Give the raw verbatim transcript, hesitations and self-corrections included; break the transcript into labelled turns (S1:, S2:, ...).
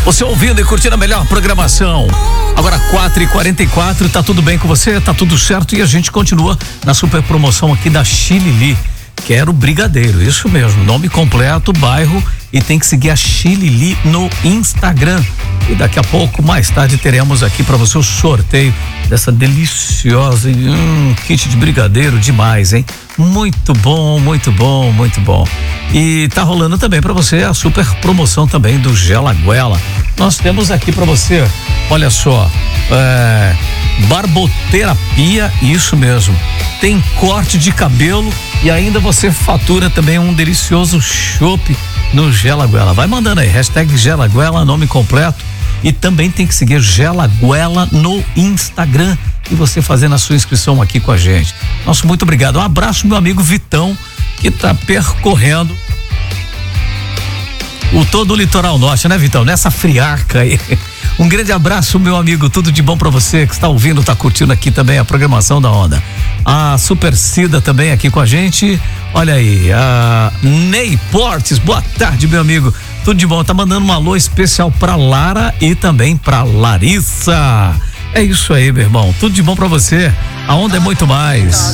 S1: Você ouvindo e curtindo a melhor programação. Agora quatro e quarenta e quatro, tá tudo bem com você? Tá tudo certo e a gente continua na super promoção aqui da Xilili. Quero Brigadeiro, isso mesmo, nome completo, bairro, e tem que seguir a Xilili no Instagram. E daqui a pouco, mais tarde, teremos aqui para você o sorteio dessa deliciosa hum, kit de brigadeiro demais, hein? Muito bom, muito bom, muito bom. E tá rolando também para você a super promoção também do Gelaguela. Nós temos aqui para você, olha só, é, barboterapia, isso mesmo. Tem corte de cabelo e ainda você fatura também um delicioso chopp no Gelaguela. Vai mandando aí, hashtag Gelaguela, nome completo. E também tem que seguir Gelaguela no Instagram e você fazendo a sua inscrição aqui com a gente. Nosso muito obrigado. Um abraço, meu amigo Vitão, que tá percorrendo o todo o litoral norte, né, Vitão? Nessa friarca aí. Um grande abraço, meu amigo. Tudo de bom pra você que está ouvindo, tá curtindo aqui também a programação da Onda. A Super Cida também aqui com a gente. Olha aí, a Ney Portes. Boa tarde, meu amigo. Tudo de bom. Tá mandando um alô especial pra Lara e também pra Larissa. É isso aí, meu irmão. Tudo de bom pra você. A Onda é muito mais.